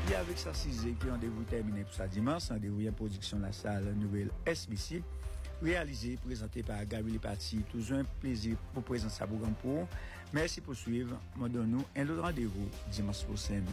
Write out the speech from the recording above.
Et avec ça, c'est qui rendez-vous terminé pour ça dimanche. Rendez-vous en production la salle nouvelle SBC. Réalisé, présenté par Gabriel Parti. Toujours un plaisir pour présenter ça pour. Merci pour suivre. Moi, donne-nous un autre rendez-vous dimanche prochain.